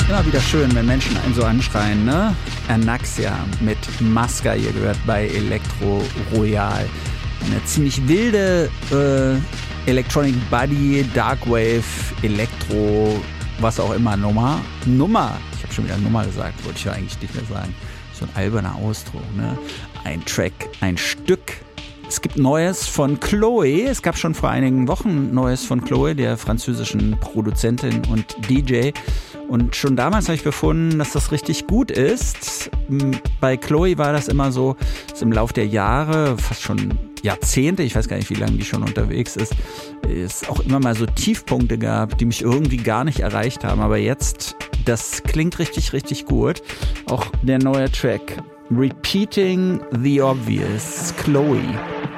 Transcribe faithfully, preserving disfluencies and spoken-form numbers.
Immer wieder schön, wenn Menschen einen so anschreien, ne? Anaxia mit Masca, ihr gehört bei Elektro Royal. Eine ziemlich wilde äh, Electronic Body, Darkwave, Elektro, was auch immer, Nummer. Nummer, ich habe schon wieder Nummer gesagt, wollte ich ja eigentlich nicht mehr sagen. So ein alberner Ausdruck, ne? Ein Track, ein Stück. Es gibt Neues von Chloe. Es gab schon vor einigen Wochen Neues von Chloe, der französischen Produzentin und D J. Und schon damals habe ich befunden, dass das richtig gut ist. Bei Chloe war das immer so, dass im Laufe der Jahre, fast schon Jahrzehnte, ich weiß gar nicht, wie lange die schon unterwegs ist, es auch immer mal so Tiefpunkte gab, die mich irgendwie gar nicht erreicht haben. Aber jetzt, das klingt richtig, richtig gut. Auch der neue Track, Repeating the Obvious, Chloe.